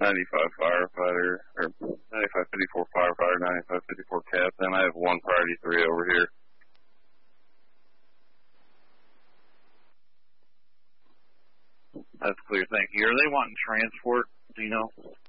95 firefighter, or 9554 firefighter, 9554 captain. I have one priority 3 over here. That's clear, thank you. Are they wanting transport? Do you know?